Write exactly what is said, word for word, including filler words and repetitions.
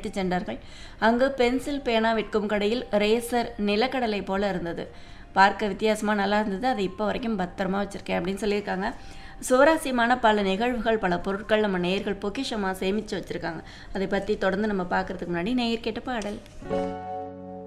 எடுத்துச் சென்றார்கள். அங்கு பென்சில் பேனா விற்கும் கடையில் ரேசர் நிலக்கடலை போல இருந்தது. பார்க்க வித்தியாசமாக நல்லா இருந்தது. அதை இப்போ வரைக்கும் பத்திரமா வச்சுருக்கேன் அப்படின்னு சொல்லியிருக்காங்க. சுவாரஸ்யமான பல நிகழ்வுகள், பல பொருட்கள் நம்ம நேயர்கள் பொக்கிஷமாக சேமித்து வச்சுருக்காங்க. அதை பற்றி தொடர்ந்து நம்ம பார்க்குறதுக்கு முன்னாடி நேயர் கேட்ட பாடல்.